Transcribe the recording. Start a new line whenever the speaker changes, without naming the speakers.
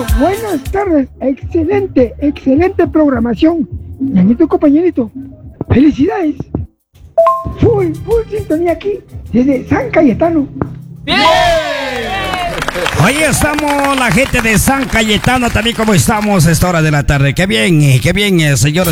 compañerito, buenas tardes. Excelente programación. Ñañito, compañerito, felicidades. Full sintonía aquí, desde San Cayetano.
¡Bien!
Ahí estamos, la gente de San Cayetano, también como estamos a esta hora de la tarde. Qué bien, señores.